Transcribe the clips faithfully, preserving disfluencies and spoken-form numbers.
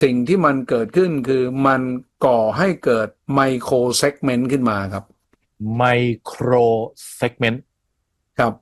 สิ่งที่มันเกิดขึ้นคือมันก่อให้เกิดไมโครเซกเมนต์ขึ้นมาครับไมโครเซกเมนต์ครับ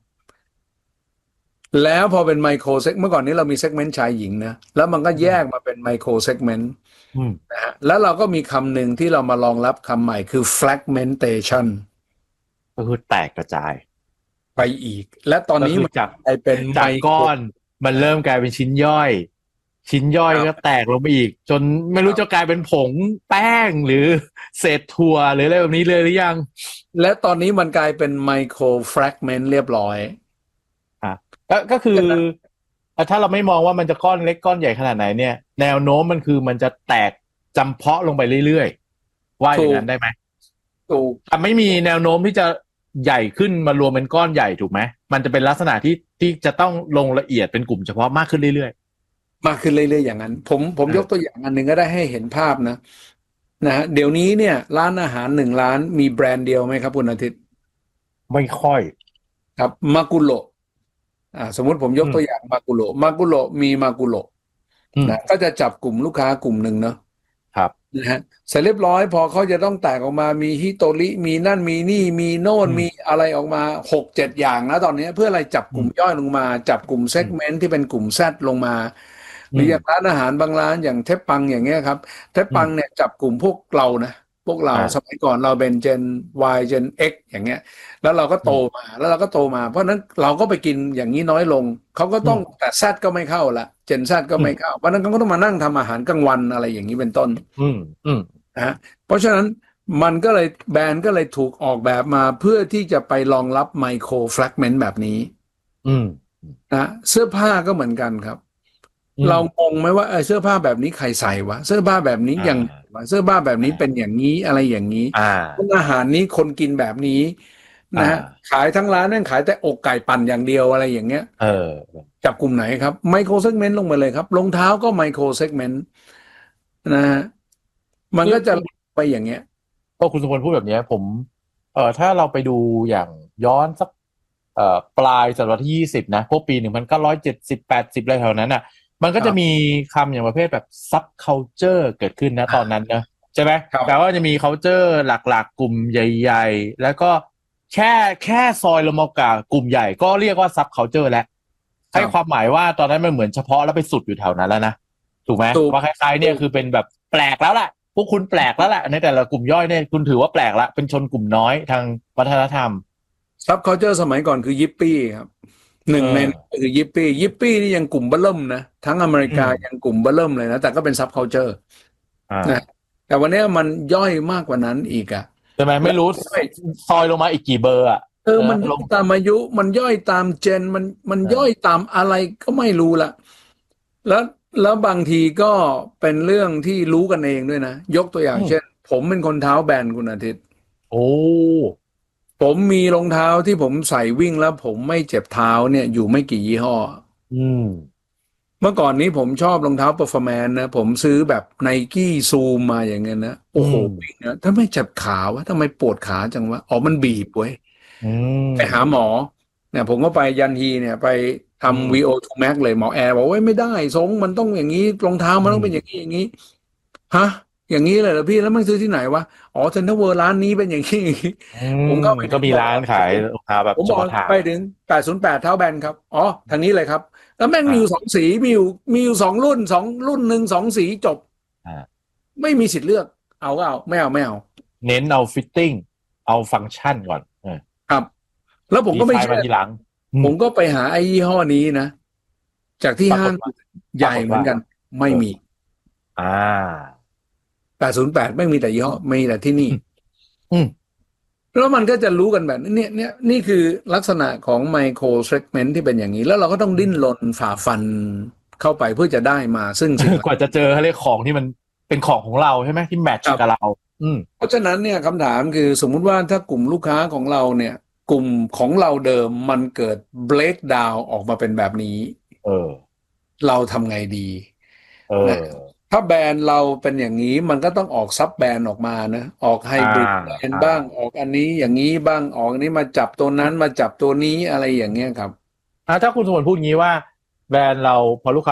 แล้วพอเป็นไมโครเซกเมื่อก่อนนี้เรามีเซกเมนต์ชายหญิงนะแล้วมันก็แยกมาเป็นไมโครเซกเมนต์อืมนะฮะแล้วเราก็มีคำหนึ่งที่เรามารองรับคำใหม่คือ fragmentation ก็คือแตกกระจายไปอีกและตอนนี้มันก็คือจากกลายเป็นไมจากโครก้อนมันเริ่มกลายเป็นชิ้นย่อยชิ้นย่อยก็แตกลงไปอีกจนไม่รู้จะกลายเป็นผงแป้งหรือเศษถั่วหรืออะไรแบบนี้เลยหรือยังและตอนนี้มันกลายเป็นไมโครแฟรกเมนต์เรียบร้อยอ่ะก็ก็คือถ้าเราไม่มองว่ามันจะก้อนเล็กก้อนใหญ่ขนาดไหนเนี่ยแนวโน้มมันคือมันจะแตกจำเพาะลงไปเรื่อยๆว่าอย่างถูกนั้นได้ไหมถูกแต่ไม่มีแนวโน้มที่จะใหญ่ขึ้นมารวมเป็นก้อนใหญ่ถูกไหมมันจะเป็นลักษณะที่ที่จะต้องลงละเอียดเป็นกลุ่มเฉพาะมากขึ้นเรื่อยมากขึ้นเรื่อยๆอย่างนั้นผมผมๆเออยกตัวอย่างอันหนึ่งก็ได้ให้เห็นภาพนะนะฮะเดี๋ยวนี้เนี่ยร้านอาหารหนึ่งร้านมีแบรนด์เดียวไหมครับคุณอาทิตย์ไม่ค่อยครับมากุโระอ่าสมมุติผมยอืมกตัวอย่างมากุโระมากุโระมีมากุโระอืมนะก็จะจับกลุ่มลูกค้ากลุ่มหนึ่งเนาะครับนะฮะเสร็จเรียบร้อยพอเขาจะต้องแตกออกมามีฮิโตริมีนั่นมีนี่มีโน่นอืมมีอะไรออกมาหกเจ็ดอย่างนะตอนนี้เพื่ออะไรจับกลุ่มอืมย่อยลงมาจับกลุ่มเซอืมกเมนต์ที่เป็นกลุ่มแซดลงมาหรืออืมอย่างร้านอาหารบางร้านอย่างเทปปังอย่างเงี้ยครับเทปปังอืมเนี่ยจับกลุ่มพวกเรานะพวกเราอ่าสมัยก่อนเราเป็นเจน Y เจน X อย่างเงี้ยแล้วเราก็โตอืมมาแล้วเราก็โตมาเพราะฉะนั้นเราก็ไปกินอย่างนี้น้อยลงเขาก็ต้องอืมแต่แซดก็ไม่เข้าละเจนแซดก็อืมไม่เข้าเพราะฉะนั้นเขาก็ต้องมานั่งทำอาหารกลางวันอะไรอย่างนี้เป็นต้นอืมอืมนะฮะเพราะฉะนั้นมันก็เลยแบรนด์ก็เลยถูกออกแบบมาเพื่อที่จะไปรองรับไมโครแฟรกเมนต์แบบนี้อืมนะเสื้อผ้าก็เหมือนกันครับอืมเรางงไหมว่าเออเสื้อผ้าแบบนี้ใครใส่วะเสื้อผ้าแบบนี้อ่อย่างาวะเสื้อผ้าแบบนี้เป็นอ่าอย่างนี้อะไรอย่างนี้อ่าอาหารนี้คนกินแบบนี้อ่นะฮะาขายทั้งร้านนั่นขายแต่อกไก่ปั่นอย่างเดียวอะไรอย่างเงี้ยเออจับกลุ่มไหนครับไมโครเซกเมนต์ลงไปเลยครับรองเท้าก็ไมโครเซกเมนต์นะฮะมันคือก็จะไปอย่างเงี้ยก็คุณสมพลพูดแบบเนี้ยผมเอ่อถ้าเราไปดูอย่างย้อนสักเอ่อปลายศตวรรษที่ยี่สิบนะพวกปีหนึ่งพันเก้าร้อยเจ็ดสิบแปดสิบอะไรแถวนั้นอ่ะมันก็จะมีครับคำอย่างประเภทแบบซับคัลเจอร์เกิดขึ้นนะตอนนั้นนะใช่ไหมแปลว่าครับจะมี culture หลักๆกลุ่มใหญ่ๆแล้วก็แค่แค่ซอยลงมากากลุ่มใหญ่ก็เรียกว่าซับคัลเจอร์แล้วให้ความหมายว่าตอนนั้นมันเหมือนเฉพาะแล้วไปสุดอยู่แถวนั้นแล้วนะถูกไหมถูกว่าคล้ายๆเนี่ยคือเป็นแบบแปลกแล้วแหละ พวกคุณแปลกแล้วแหละในแต่ละกลุ่มย่อยเนี่ยคุณถือว่าแปลกละเป็นชนกลุ่มน้อยทางวัฒนธรรมซับคัลเจอร์สมัยก่อนคือยิปปี้ครับหนึ่เองในอนั้นคือยิปปี้ยิปปี้นี่ยังกลุ่มเบ้อเริ่มนะทั้งอเมริกาอืมยังกลุ่มเบ้อเริ่มเลยนะแต่ก็เป็นซับคัลเจอร์อ่นะาแต่วันนี้มันย่อยมากกว่านั้นอีกอะใช่ไหมและไม่รู้ย่อยซอยลงมาอีกกี่เบอร์อ่ะเออเออมันย่ลงอยตามอายุมันย่อยตามเจนมันมันย่อยเออตามอะไรก็ไม่รู้ละแล้วแล้วบางทีก็เป็นเรื่องที่รู้กันเองด้วยนะยกตัวอย่างอืมเช่นผมเป็นคนเท้าแบนคุณอาทิตย์โอ้ผมมีรองเท้าที่ผมใส่วิ่งแล้วผมไม่เจ็บเท้าเนี่ยอยู่ไม่กี่ยี่ห้ออืมเมื่อก่อนนี้ผมชอบรองเท้า Performance นะผมซื้อแบบไนกี้ซูมมาอย่างเงี้ยนะโอ้โหอืมวิ่งนะถ้าไม่เจ็บขาวะทำไมปวดขาจังวะอ๋อมันบีบเว้ยอืไปหาหมมอเนี่ยผมก็ไปยันฮีเนี่ยไปอืมทำ วี โอ ทู Max เลยหมอแอร์บอกว่าไม่ได้ทรงมันต้องอย่างนี้รองเท้าอืมันต้องเป็นอย่างมนี้อย่างนี้ฮะอย่างนี้เลยเหรอพี่แล้วมันซื้อที่ไหนวะอ๋อเซ็นทรัลเวิลด์ร้านนี้เป็นอย่างนี้อย่างนี้อืผมมเข้าไปถึก็มีงบอกว่าร้านขายรองเท้าแบบผมบอกเฉพาะทางไปถึงแปดศูนย์แปดเท้าแบนครับอ๋อทางนี้เลยครับ แล้วแม่งมีอยู่สอ่าองสีมีอยู่มีอยู่สองรุ่นสองรุ่นหนึ่งสองสีจบอ่าไม่มีสิทธิ์เลือกเอาก็เอาไม่เอาไม่เอาเน้นเอาฟิตติ้งเอาฟังก์ชันก่อนเออครับแล้วผมดีไซก็ไม่เชื่อน์มาทีหลังอืมผมก็ไปหาไอ้ยี่ห้อนี้นะจากที่ห้างปรากฏว่าใหปรากฏว่าญ่เหมือนกันไม่เออมีอ่าแปดศูนย์แปดไม่มีแต่ยี่ห้อไม่มีแต่ที่นี่อืมแล้วมันก็จะรู้กันแบบนี้เนี่ยเนี่ยนี่คือลักษณะของไมโครเซกเมนต์ที่เป็นอย่างนี้แล้วเราก็ต้องดิ้นรนฝ่าฟันเข้าไปเพื่อจะได้มาซึ่งสิ่งเห ล่ากว่าจะเจอเขาเรียกของที่มันเป็นของของเราใช่ไหมที่แมทช์นี้กับเราอืมเพราะฉะนั้นเนี่ยคำถามคือสมมุติว่าถ้ากลุ่มลูกค้าของเราเนี่ยกลุ่มของเราเดิมมันเกิด break down ออกมาเป็นแบบนี้เออเราทำไงดีเอนะอถ้าแบรนด์เราเป็นอย่างนี้มันก็ต้องออกซับแบรนด์ออกมานะออกไฮอ่าบริดแบรนอ่าด์บ้างออกอันนี้อย่างนี้บ้างออกอันนี้มาจับตัวนั้นมาจับตัวนี้อะไรอย่างเงี้ยครับอ่าถ้าคุณสมบัติพูดงี้ว่าแบรนด์เราพอลูกค้า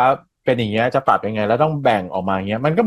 เป็นอย่างเงี้ยจะปรับยังไงแล้วต้องแบ่งออกมาอย่างเงี้ยมันก็